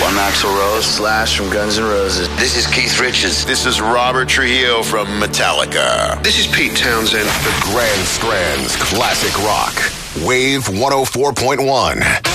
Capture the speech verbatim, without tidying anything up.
I'm Axl Rose, Slash from Guns N' Roses. This is Keith Richards. This is Robert Trujillo from Metallica. This is Pete Townsend. The Grand Strands Classic Rock. Wave one oh four point one.